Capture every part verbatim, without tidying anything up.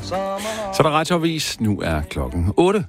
Så der er radioavis. Nu er klokken otte.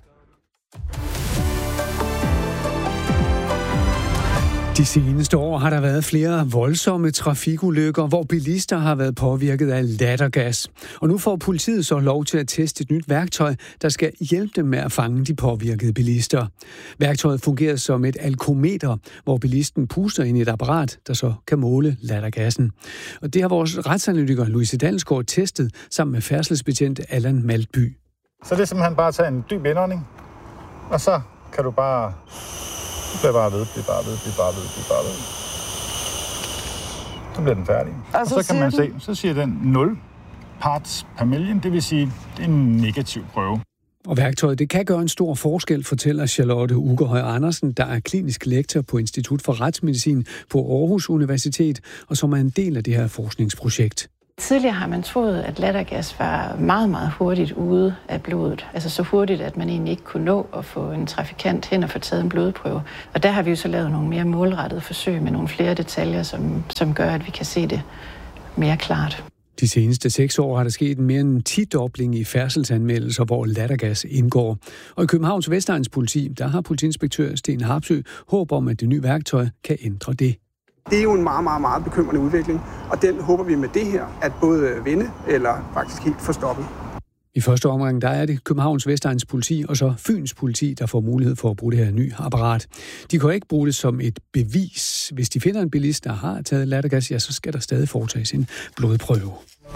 De seneste år har der været flere voldsomme trafikulykker, hvor bilister har været påvirket af lattergas. Og nu får politiet så lov til at teste et nyt værktøj, der skal hjælpe dem med at fange de påvirkede bilister. Værktøjet fungerer som et alkometer, hvor bilisten puster ind i et apparat, der så kan måle lattergassen. Og det har vores retsanalytiker Louise Dalsgaard testet sammen med færdselsbetjent Allan Maltby. Så det er simpelthen bare at tage en dyb indånding, og så kan du bare... Bliv bare ved, bliv bare ved, bliv bare ved, bliv bare ved. Så bliver den færdig. Og så, og så kan man den... se, så siger den nul parts per million, det vil sige, det er en negativ prøve. Og værktøjet, det kan gøre en stor forskel, fortæller Charlotte Ugerhøj Andersen, der er klinisk lektor på Institut for Retsmedicin på Aarhus Universitet, og som er en del af det her forskningsprojekt. Tidligere har man troet, at lattergas var meget, meget hurtigt ude af blodet. Altså så hurtigt, at man egentlig ikke kunne nå at få en trafikant hen og få taget en blodprøve. Og der har vi jo så lavet nogle mere målrettede forsøg med nogle flere detaljer, som, som gør, at vi kan se det mere klart. De seneste seks år har der sket en mere end ti-dobling i færdselsanmeldelser, hvor lattergas indgår. Og i Københavns Vestegns politi, der har politiinspektør Sten Harpsø håb om, at det nye værktøj kan ændre det. Det er jo en meget, meget, meget bekymrende udvikling, og den håber vi med det her, at både vende eller faktisk helt få stoppet. I første omgang, der er det Københavns Vestegns politi og så Fyns politi, der får mulighed for at bruge det her nye apparat. De kan ikke bruge det som et bevis. Hvis de finder en bilist, der har taget lattergas, ja, så skal der stadig foretages en blodprøve.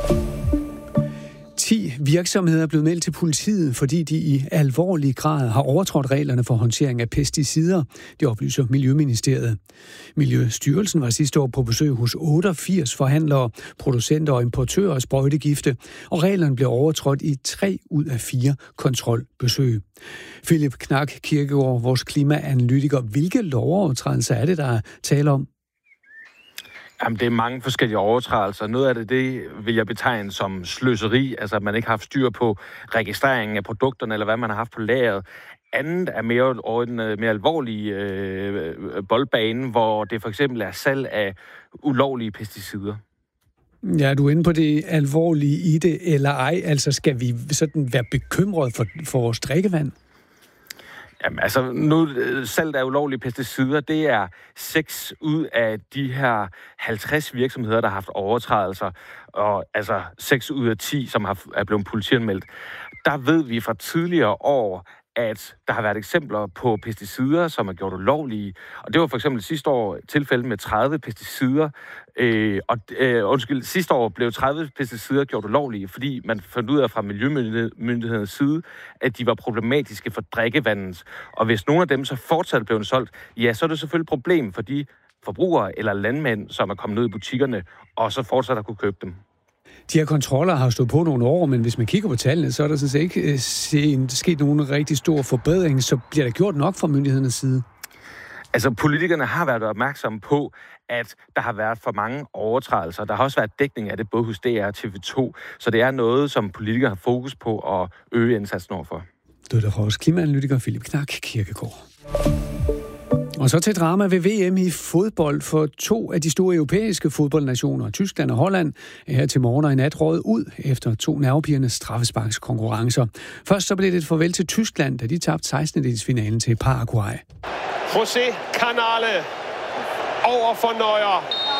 ti virksomheder er blevet meldt til politiet, fordi de i alvorlig grad har overtrådt reglerne for håndtering af pesticider. Det oplyser Miljøministeriet. Miljøstyrelsen var sidste år på besøg hos otteogfirs forhandlere, producenter og importører af sprøjtegifte, og reglerne blev overtrådt i tre ud af fire kontrolbesøg. Philip Knak Kirkegaard, vores klimaanalytiker, hvilke lovovertrædelser er det, der er tale om? Jamen, det er mange forskellige overtrædelser. Noget af det, det vil jeg betegne som sløseri, altså at man ikke har haft styr på registreringen af produkterne, eller hvad man har haft på lageret. Andet er mere over en mere alvorlig øh, boldbane, hvor det for eksempel er salg af ulovlige pesticider. Ja, du er inde på det alvorlige i det, eller ej. Altså, skal vi sådan være bekymret for, for vores drikkevand? Jamen, altså, nu salg af ulovlige pesticider, det er seks ud af de her halvtreds virksomheder, der har haft overtrædelser, og altså seks ud af ti, som har, er blevet politianmeldt. Der ved vi fra tidligere år, at der har været eksempler på pesticider, som er gjort ulovlige. Og det var for eksempel sidste år tilfælde med tredive pesticider. Øh, og øh, undskyld, sidste år blev tredive pesticider gjort ulovlige, fordi man fandt ud af fra Miljømyndighedens side, at de var problematiske for drikkevandet. Og hvis nogle af dem så fortsat blev solgt, ja, så er det selvfølgelig et problem for de forbrugere eller landmænd, som er kommet ud i butikkerne, og så fortsat at kunne købe dem. De her kontroller har stået på nogle år, men hvis man kigger på tallene, så er der sådan set ikke sket nogen rigtig stor forbedring. Så bliver der gjort nok fra myndighedernes side? Altså, politikerne har været opmærksomme på, at der har været for mange overtrædelser. Der har også været dækning af det, både hos D R og T V to. Så det er noget, som politikere har fokus på at øge indsatsen overfor. Det er der fra vores klimaanalytiker Philip Knak Kirkegaard. Og så til drama ved V M i fodbold, for to af de store europæiske fodboldnationer, Tyskland og Holland, er her til morgen og i nat røget ud efter to nervepirrende straffesparkskonkurrencer. Først så blev det et farvel til Tyskland, da de tabte sekstendedelsfinalen til Paraguay. José Canale over for Neuer.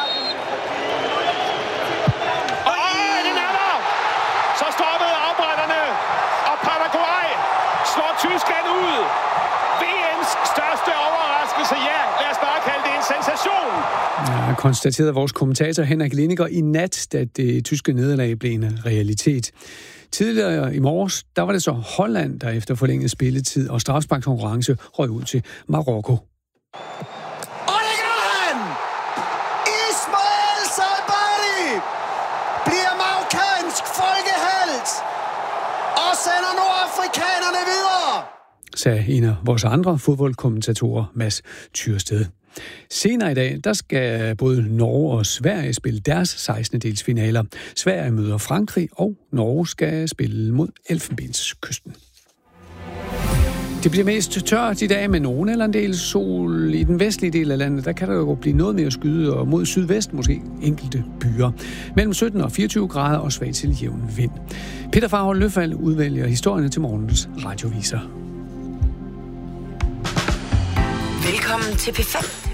Og øh, den er der! Så stoppede afbrænderne, og Paraguay slår Tyskland ud. V M's største overraskelse, ja, lad os bare kalde det en sensation. Ja, konstaterede vores kommentator Henrik Lindiger i nat, da det tyske nederlag blev en realitet. Tidligere i morges, der var det så Holland, der efter forlænget spilletid og straffesparkskonkurrence røg ud til Marokko. Og det gør han! Ismael Salbari bliver marokkansk folkehelt og sender nordafrikanerne videre, sagde en af vores andre fodboldkommentatorer, Mads Tyrsted. Senere i dag, der skal både Norge og Sverige spille deres sekstendedelsfinaler. Sverige møder Frankrig, og Norge skal spille mod Elfenbenskysten. Det bliver mest tørt i dag med nogen eller en del sol. I den vestlige del af landet, der kan der jo blive noget mere skyde, og mod sydvest måske enkelte byer. Mellem sytten og fireogtyve grader og svag til jævn vind. Peter Farhold Løfald udvælger historierne til morgens radioviser. Velkommen til P fem.